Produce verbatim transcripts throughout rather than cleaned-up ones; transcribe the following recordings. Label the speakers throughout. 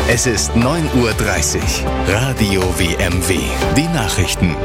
Speaker 1: Es ist neun Uhr dreißig. Radio W M W. Die Nachrichten.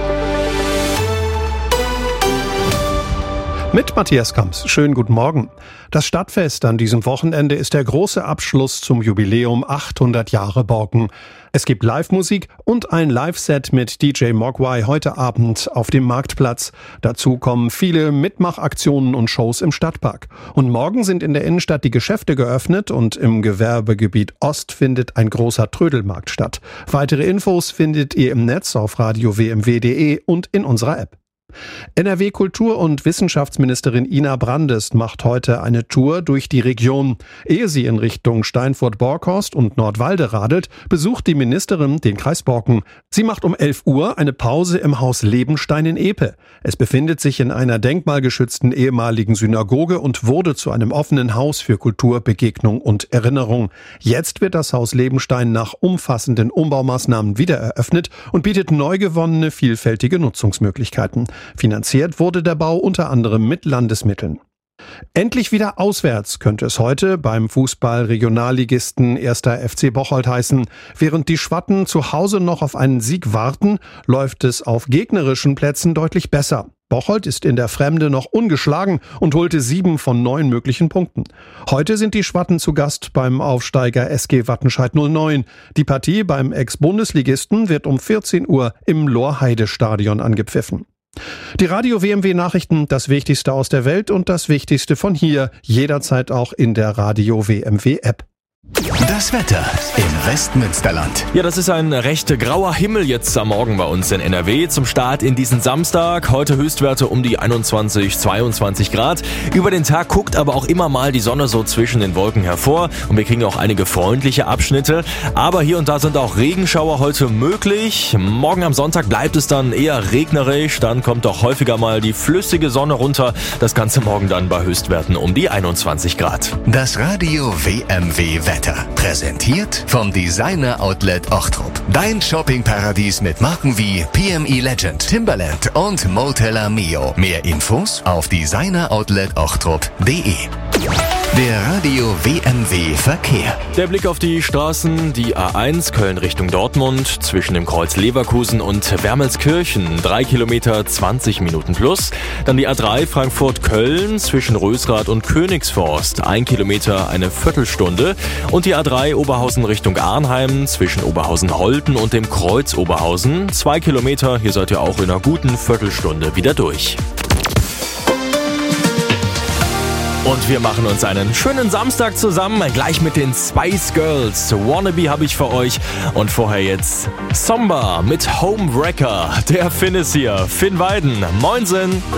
Speaker 2: Mit Matthias Kamps. Schönen guten Morgen. Das Stadtfest an diesem Wochenende ist der große Abschluss zum Jubiläum achthundert Jahre Borken. Es gibt Live-Musik und ein Live-Set mit D J Mogwai heute Abend auf dem Marktplatz. Dazu kommen viele Mitmachaktionen und Shows im Stadtpark. Und morgen sind in der Innenstadt die Geschäfte geöffnet und im Gewerbegebiet Ost findet ein großer Trödelmarkt statt. Weitere Infos findet ihr im Netz auf radio w m w punkt d e und in unserer App. N R W-Kultur- und Wissenschaftsministerin Ina Brandes macht heute eine Tour durch die Region. Ehe sie in Richtung Steinfurt-Borkhorst und Nordwalde radelt, besucht die Ministerin den Kreis Borken. Sie macht um elf Uhr eine Pause im Haus Lebenstein in Epe. Es befindet sich in einer denkmalgeschützten ehemaligen Synagoge und wurde zu einem offenen Haus für Kultur, Begegnung und Erinnerung. Jetzt wird das Haus Lebenstein nach umfassenden Umbaumaßnahmen wieder eröffnet und bietet neu gewonnene, vielfältige Nutzungsmöglichkeiten. Finanziert wurde der Bau unter anderem mit Landesmitteln. Endlich wieder auswärts könnte es heute beim Fußball-Regionalligisten erster F C Bocholt heißen. Während die Schwatten zu Hause noch auf einen Sieg warten, läuft es auf gegnerischen Plätzen deutlich besser. Bocholt ist in der Fremde noch ungeschlagen und holte sieben von neun möglichen Punkten. Heute sind die Schwatten zu Gast beim Aufsteiger S G Wattenscheid null neun. Die Partie beim Ex-Bundesligisten wird um vierzehn Uhr im Lorheide-Stadion angepfiffen. Die Radio W M W Nachrichten, das Wichtigste aus der Welt und das Wichtigste von hier, jederzeit auch in der Radio W M W App.
Speaker 1: Das Wetter im Westmünsterland.
Speaker 3: Ja, das ist ein recht grauer Himmel jetzt am Morgen bei uns in N R W. Zum Start in diesen Samstag. Heute Höchstwerte um die einundzwanzig, zweiundzwanzig Grad. Über den Tag guckt aber auch immer mal die Sonne so zwischen den Wolken hervor. Und wir kriegen auch einige freundliche Abschnitte. Aber hier und da sind auch Regenschauer heute möglich. Morgen am Sonntag bleibt es dann eher regnerisch. Dann kommt auch häufiger mal die flüssige Sonne runter. Das Ganze morgen dann bei Höchstwerten um die einundzwanzig Grad.
Speaker 1: Das Radio W M W Wetter. Präsentiert vom Designer Outlet Ochtrup. Dein Shoppingparadies mit Marken wie P M E Legend, Timberland und Motella Mio. Mehr Infos auf designer outlet ochtrup punkt d e. Der Radio W M W Verkehr.
Speaker 3: Der Blick auf die Straßen, die A eins Köln Richtung Dortmund, zwischen dem Kreuz Leverkusen und Wermelskirchen, drei Kilometer zwanzig Minuten plus. Dann die A drei Frankfurt-Köln zwischen Rösrath und Königsforst, ein Kilometer eine Viertelstunde. Und die A drei Oberhausen Richtung Arnheim zwischen Oberhausen-Holten und dem Kreuz Oberhausen, zwei Kilometer, hier seid ihr auch in einer guten Viertelstunde wieder durch. Und wir machen uns einen schönen Samstag zusammen, gleich mit den Spice Girls. Wannabe habe ich für euch und vorher jetzt Somba mit Homewrecker. Der Finn ist hier, Finn Weiden. Moinsen.